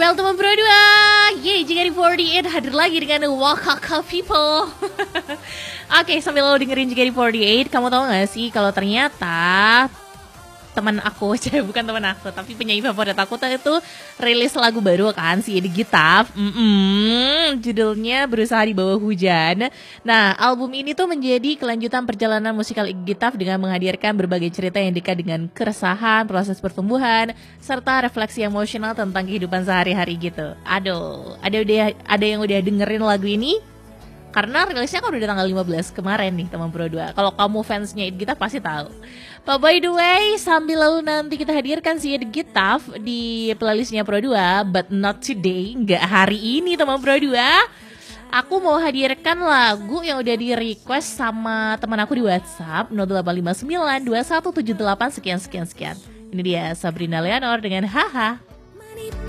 Halo teman Pro 2, yeay JKT48 hadir lagi dengan Wakaka People. Oke, sambil lo dengerin JKT48, kamu tahu gak sih kalau ternyata teman aku, bukan teman aku, tapi penyanyi favorit aku itu rilis lagu baru kan, si Edi Gitaf. Judulnya Berusaha di Bawah Hujan. Nah, album ini tuh menjadi kelanjutan perjalanan musikal Edi Gitaf dengan menghadirkan berbagai cerita yang dekat dengan keresahan, proses pertumbuhan, serta refleksi emosional tentang kehidupan sehari-hari gitu. Aduh, ada yang udah dengerin lagu ini? Karena rilisnya kan udah tanggal 15 kemarin nih teman Pro 2. Kalau kamu fansnya Ed Gitaf pasti tahu. But by the way, sambil lalu nanti kita hadirkan si Ed Gitaf di playlistnya Pro 2, but not today, nggak hari ini teman Pro 2. Aku mau hadirkan lagu yang udah di request sama teman aku di WhatsApp 08592178 sekian. Ini dia Sabrina Leonor dengan Haha.